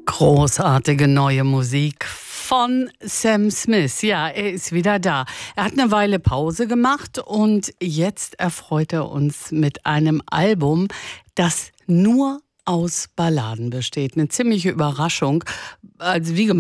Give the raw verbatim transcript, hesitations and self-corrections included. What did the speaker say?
Großartige neue Musik von Sam Smith. Ja, er ist wieder da. Er hat eine Weile Pause gemacht und jetzt erfreut er uns mit einem Album, das nur aus Balladen besteht. Eine ziemliche Überraschung. Also wie